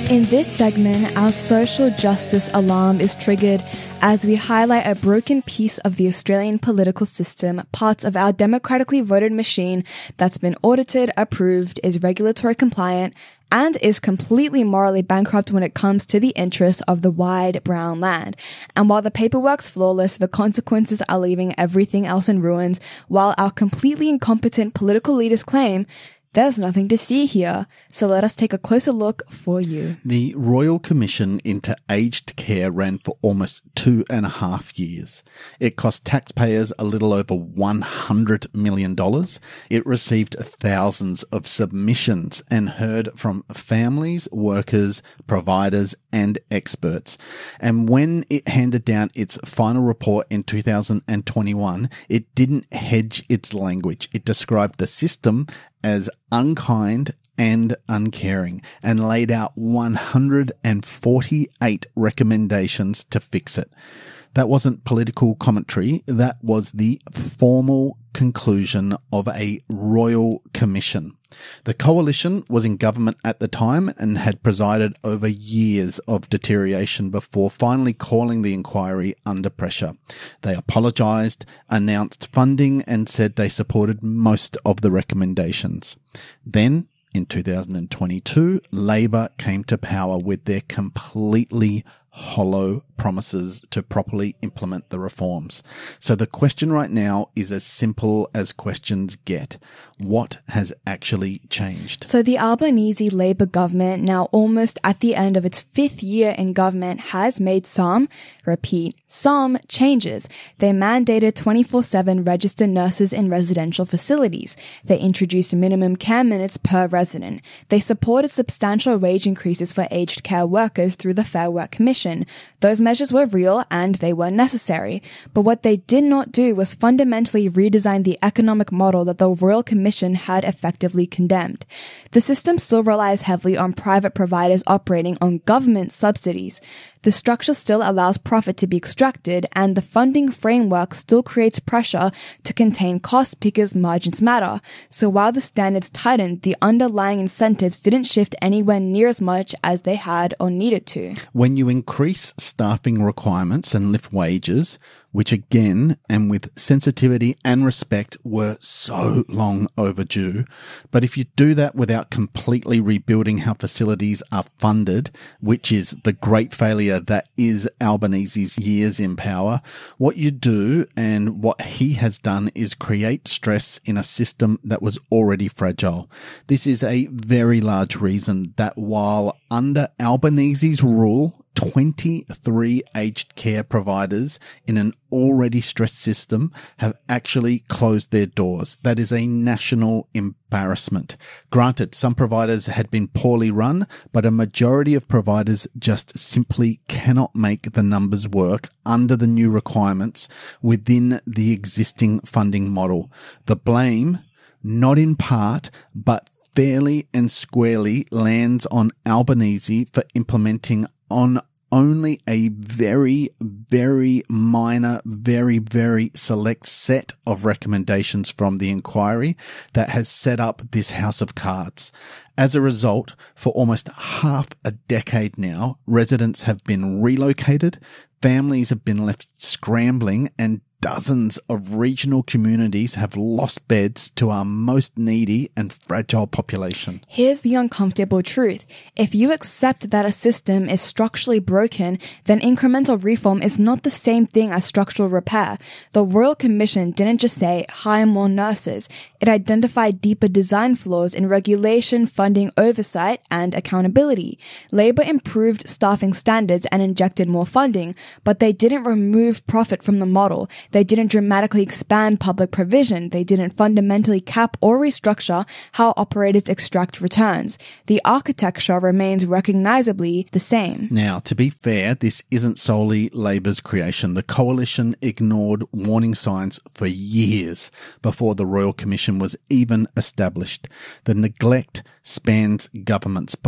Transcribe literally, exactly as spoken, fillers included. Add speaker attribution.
Speaker 1: In this segment, our social justice alarm is triggered as we highlight a broken piece of the Australian political system, parts of our democratically voted machine that's been audited, approved, is regulatory compliant, and is completely morally bankrupt when it comes to the interests of the wide brown land. And while the paperwork's flawless, the consequences are leaving everything else in ruins, while our completely incompetent political leaders claim there's nothing to see here. So let us take a closer look for you.
Speaker 2: The Royal Commission into Aged Care ran for almost two and a half years. It cost taxpayers a little over one hundred million dollars. It received thousands of submissions and heard from families, workers, providers, and experts. And when it handed down its final report in two thousand twenty-one, it didn't hedge its language. It described the system as unkind and uncaring and laid out one hundred forty-eight recommendations to fix it. That wasn't political commentary. That was the formal conclusion of a royal commission. The coalition was in government at the time and had presided over years of deterioration before finally calling the inquiry under pressure. They apologised, announced funding, and said they supported most of the recommendations. Then, in two thousand twenty-two, Labor came to power with their completely hollow promises to properly implement the reforms. So the question right now is as simple as questions get. What has actually changed?
Speaker 1: So the Albanese Labor government, now almost at the end of its fifth year in government, has made some, repeat, some changes. They mandated twenty-four seven registered nurses in residential facilities. They introduced minimum care minutes per resident. They supported substantial wage increases for aged care workers through the Fair Work Commission. Those measures were real and they were necessary. But what they did not do was fundamentally redesign the economic model that the Royal Commission had effectively condemned. The system still relies heavily on private providers operating on government subsidies. The structure still allows profit to be extracted, and the funding framework still creates pressure to contain costs because margins matter. So while the standards tightened, the underlying incentives didn't shift anywhere near as much as they had or needed to.
Speaker 2: When you increase staffing requirements and lift wages, which again, and with sensitivity and respect, were so long overdue. But if you do that without completely rebuilding how facilities are funded, which is the great failure that is Albanese's years in power, what you do and what he has done is create stress in a system that was already fragile. This is a very large reason that while under Albanese's rule, twenty-three aged care providers in an already stressed system have actually closed their doors. That is a national embarrassment. Granted, some providers had been poorly run, but a majority of providers just simply cannot make the numbers work under the new requirements within the existing funding model. The blame, not in part, but fairly and squarely lands on Albanese for implementing on only a very, very minor, very, very select set of recommendations from the inquiry that has set up this house of cards. As a result, for almost half a decade now, residents have been relocated, families have been left scrambling, and dozens of regional communities have lost beds to our most needy and fragile population.
Speaker 1: Here's the uncomfortable truth. If you accept that a system is structurally broken, then incremental reform is not the same thing as structural repair. The Royal Commission didn't just say, hire more nurses. It identified deeper design flaws in regulation, funding, oversight, and accountability. Labor improved staffing standards and injected more funding, but they didn't remove profit from the model. They didn't dramatically expand public provision. They didn't fundamentally cap or restructure how operators extract returns. The architecture remains recognizably the same.
Speaker 2: Now, to be fair, this isn't solely Labor's creation. The coalition ignored warning signs for years before the Royal Commission was even established. The neglect spans governments,